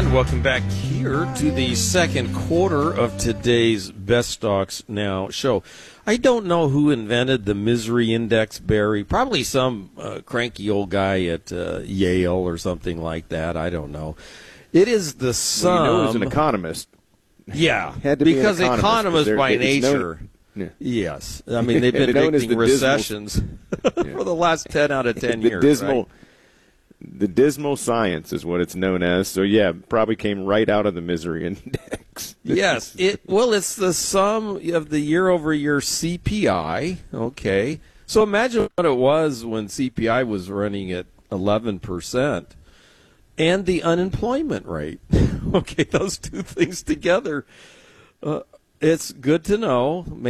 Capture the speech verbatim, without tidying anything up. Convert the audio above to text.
And welcome back here to the second quarter of today's Best Stocks Now show. I don't know who invented the misery index, Barry. Probably some uh, cranky old guy at uh, Yale or something like that. I don't know. It is the sum. Well, you know, he was an economist. Yeah, Had to be because an economist, economists they're- by it's nature. known- yeah. Yes. I mean, they've been They're known as predicting the dismal- recessions for the last ten out of ten the years. dismal, right? the dismal science is what it's known as. So yeah, probably came right out of the misery index. Yes. It well, it's the sum of the year-over-year C P I. Okay. So imagine what it was when C P I was running at eleven percent, and the unemployment rate. Okay, those two things together. Uh, it's good to know.